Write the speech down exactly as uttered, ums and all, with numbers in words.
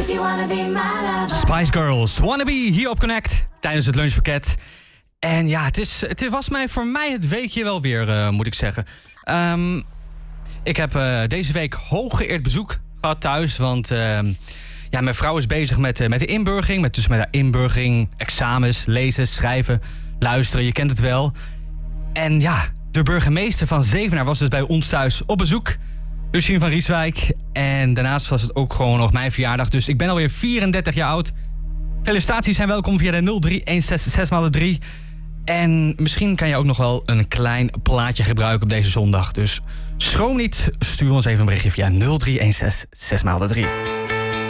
Spice Girls, Wanna Be, hier op Connect, tijdens het lunchpakket. En ja, het, is, het was mij, voor mij het weekje wel weer, uh, moet ik zeggen. Um, ik heb uh, deze week hooggeëerd bezoek gehad thuis, want... Uh, Ja, mijn vrouw is bezig met, uh, met de inburgering. Met, dus met haar inburgering, examens, lezen, schrijven, luisteren. Je kent het wel. En ja, de burgemeester van Zevenaar was dus bij ons thuis op bezoek. Lucien van Rieswijk. En daarnaast was het ook gewoon nog mijn verjaardag. Dus ik ben alweer vierendertig jaar oud. Felicitaties zijn welkom via de nul drie een zes zes drie. En misschien kan je ook nog wel een klein plaatje gebruiken op deze zondag. Dus schroom niet, stuur ons even een berichtje via nul drie een zes zes drie.